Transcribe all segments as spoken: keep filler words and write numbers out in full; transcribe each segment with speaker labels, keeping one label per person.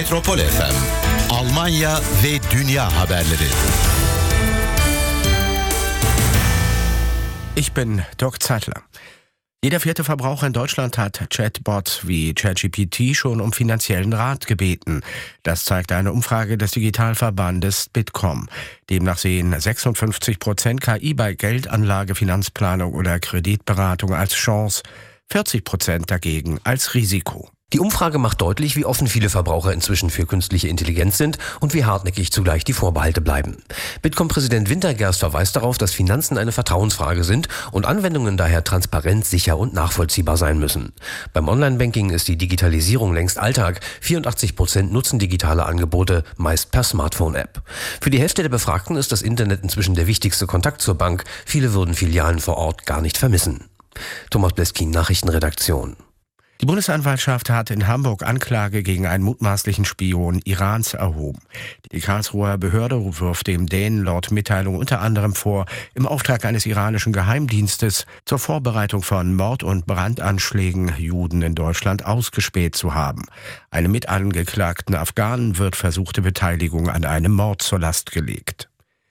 Speaker 1: Metropol F M, Almanya ve Dünya haberleri.
Speaker 2: Ich bin Dirk Zeitler. Jeder vierte Verbraucher in Deutschland hat Chatbots wie ChatGPT schon um finanziellen Rat gebeten. Das zeigt eine Umfrage des Digitalverbandes Bitkom. Demnach sehen sechsundfünfzig Prozent K I bei Geldanlage, Finanzplanung oder Kreditberatung als Chance, vierzig Prozent dagegen als Risiko.
Speaker 3: Die Umfrage macht deutlich, wie offen viele Verbraucher inzwischen für künstliche Intelligenz sind und wie hartnäckig zugleich die Vorbehalte bleiben. Bitkom-Präsident Wintergerst verweist darauf, dass Finanzen eine Vertrauensfrage sind und Anwendungen daher transparent, sicher und nachvollziehbar sein müssen. Beim Online-Banking ist die Digitalisierung längst Alltag. vierundachtzig Prozent nutzen digitale Angebote, meist per Smartphone-App. Für die Hälfte der Befragten ist das Internet inzwischen der wichtigste Kontakt zur Bank. Viele würden Filialen vor Ort gar nicht vermissen. Thomas Bleskin, Nachrichtenredaktion.
Speaker 2: Die Bundesanwaltschaft hat in Hamburg Anklage gegen einen mutmaßlichen Spion Irans erhoben. Die Karlsruher Behörde wirft dem Dänen laut Mitteilung unter anderem vor, im Auftrag eines iranischen Geheimdienstes zur Vorbereitung von Mord- und Brandanschlägen Juden in Deutschland ausgespäht zu haben. Einem mitangeklagten Afghanen wird versuchte Beteiligung an einem Mord zur Last gelegt.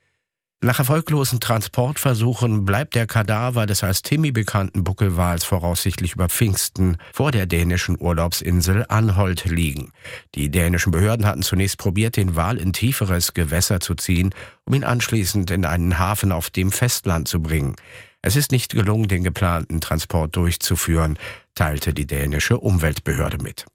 Speaker 2: Nach erfolglosen Transportversuchen bleibt der Kadaver des als Timmy bekannten Buckelwals voraussichtlich über Pfingsten vor der dänischen Urlaubsinsel Anholt liegen. Die dänischen Behörden hatten zunächst probiert, den Wal in tieferes Gewässer zu ziehen, um ihn anschließend in einen Hafen auf dem Festland zu bringen. Es ist nicht gelungen, den geplanten Transport durchzuführen, teilte die dänische Umweltbehörde mit.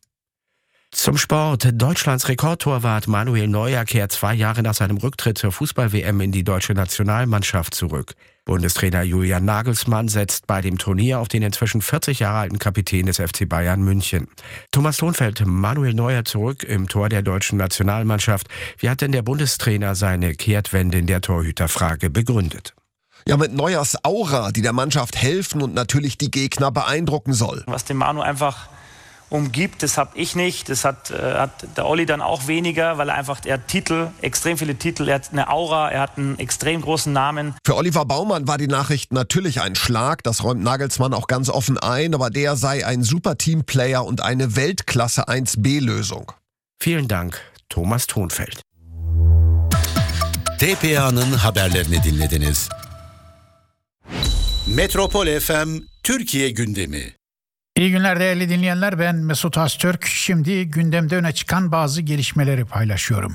Speaker 2: Zum Sport. Deutschlands Rekordtorwart Manuel Neuer kehrt zwei Jahre nach seinem Rücktritt zur Fußball-W M in die deutsche Nationalmannschaft zurück. Bundestrainer Julian Nagelsmann setzt bei dem Turnier auf den inzwischen vierzig Jahre alten Kapitän des F C Bayern München. Thomas Thonfeld, Manuel Neuer zurück im Tor der deutschen Nationalmannschaft. Wie hat denn der Bundestrainer seine Kehrtwende in der Torhüterfrage begründet?
Speaker 4: Ja, mit Neuers Aura, die der Mannschaft helfen und natürlich die Gegner beeindrucken soll.
Speaker 5: Was den Manu einfach umgibt, das habe ich nicht, das hat, äh, hat der Olli dann auch weniger, weil er einfach, er hat Titel, extrem viele Titel, er hat eine Aura, er hat einen extrem großen Namen.
Speaker 4: Für Oliver Baumann war die Nachricht natürlich ein Schlag, das räumt Nagelsmann auch ganz offen ein, aber der sei ein super Teamplayer und eine Weltklasse eins B Lösung.
Speaker 2: Vielen Dank, Thomas Thonfeld.
Speaker 1: T P A'nın haberlerini dinlediniz. Metropol F M Türkiye gündemi.
Speaker 6: İyi günler değerli dinleyenler, ben Mesut Öztürk. Şimdi gündemde öne çıkan bazı gelişmeleri paylaşıyorum.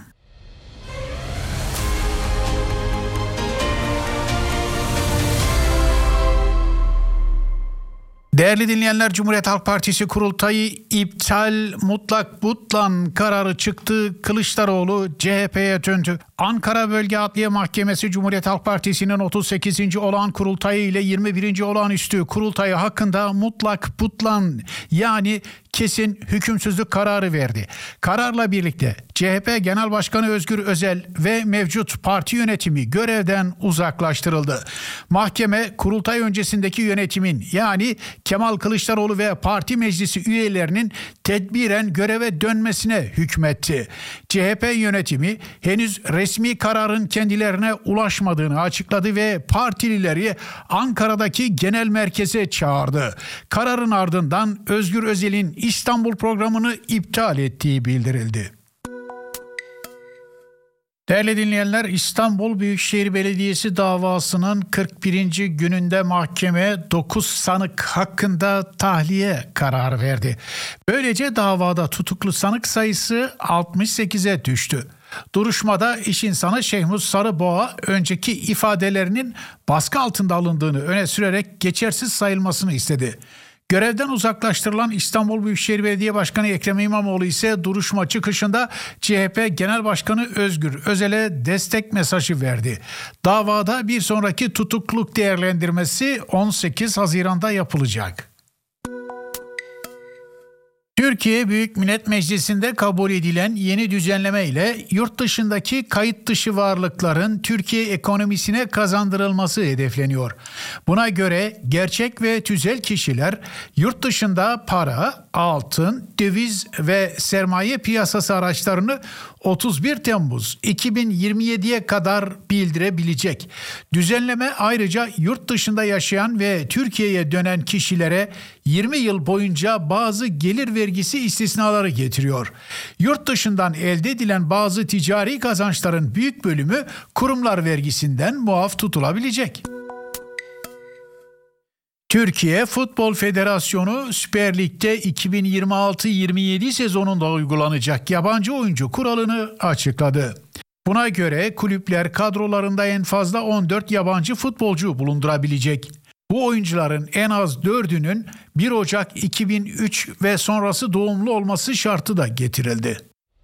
Speaker 6: Değerli dinleyenler, Cumhuriyet Halk Partisi kurultayı iptal mutlak butlan kararı çıktı. Kılıçdaroğlu C H P'ye döndü. Ankara Bölge Adliye Mahkemesi Cumhuriyet Halk Partisi'nin otuz sekizinci olağan kurultayı ile yirmi birinci olağanüstü kurultayı hakkında mutlak butlan yani kesin hükümsüzlük kararı verdi. Kararla birlikte C H P Genel Başkanı Özgür Özel ve mevcut parti yönetimi görevden uzaklaştırıldı. Mahkeme kurultay öncesindeki yönetimin yani Kemal Kılıçdaroğlu ve parti meclisi üyelerinin tedbiren göreve dönmesine hükmetti. C H P yönetimi henüz resmi kararın kendilerine ulaşmadığını açıkladı ve partilileri Ankara'daki genel merkeze çağırdı. Kararın ardından Özgür Özel'in İstanbul programını iptal ettiği bildirildi. Değerli dinleyenler, İstanbul Büyükşehir Belediyesi davasının kırk birinci gününde mahkeme dokuz sanık hakkında tahliye kararı verdi. Böylece davada tutuklu sanık sayısı altmış sekize düştü. Duruşmada iş insanı Şehmuz Sarıboğa önceki ifadelerinin baskı altında alındığını öne sürerek geçersiz sayılmasını istedi. Görevden uzaklaştırılan İstanbul Büyükşehir Belediye Başkanı Ekrem İmamoğlu ise duruşma çıkışında C H P Genel Başkanı Özgür Özel'e destek mesajı verdi. Davada bir sonraki tutukluluk değerlendirmesi on sekiz Haziran'da yapılacak. Türkiye Büyük Millet Meclisi'nde kabul edilen yeni düzenleme ile yurt dışındaki kayıt dışı varlıkların Türkiye ekonomisine kazandırılması hedefleniyor. Buna göre gerçek ve tüzel kişiler yurt dışında para, altın, döviz ve sermaye piyasası araçlarını otuz bir Temmuz iki bin yirmi yediye kadar bildirebilecek. Düzenleme ayrıca yurt dışında yaşayan ve Türkiye'ye dönen kişilere yirmi yıl boyunca bazı gelir vergi vergisi istisnaları getiriyor. Yurt dışından elde edilen bazı ticari kazançların büyük bölümü kurumlar vergisinden muaf tutulabilecek. Türkiye Futbol Federasyonu Süper Lig'de iki bin yirmi altı yirmi yedi sezonunda uygulanacak yabancı oyuncu kuralını açıkladı. Buna göre kulüpler kadrolarında en fazla on dört yabancı futbolcu bulundurabilecek. Bu oyuncuların en az dördünün bir Ocak iki bin üç ve sonrası doğumlu olması şartı da getirildi.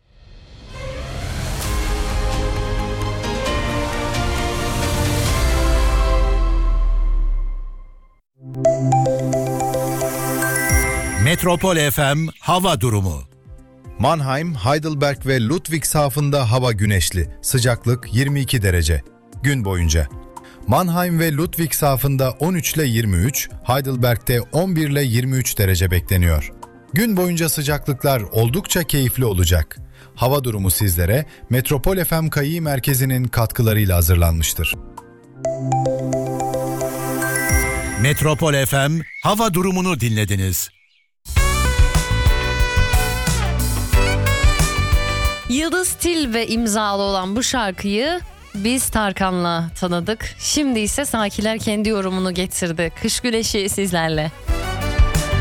Speaker 1: Metropol F M hava durumu.
Speaker 7: Mannheim, Heidelberg ve Ludwigshafen'da hava güneşli. Sıcaklık yirmi iki derece. Gün boyunca. Mannheim ve Ludwigshafen'da on üç ile yirmi üç, Heidelberg'de on bir ile yirmi üç derece bekleniyor. Gün boyunca sıcaklıklar oldukça keyifli olacak. Hava durumu sizlere Metropol F M Kayı Merkezi'nin katkılarıyla hazırlanmıştır.
Speaker 1: Metropol F M hava durumunu dinlediniz.
Speaker 8: Yıldız Tilbe imzalı olan bu şarkıyı biz Tarkan'la tanıdık. Şimdi ise Sakiler kendi yorumunu getirdi. Kış Güneşi sizlerle.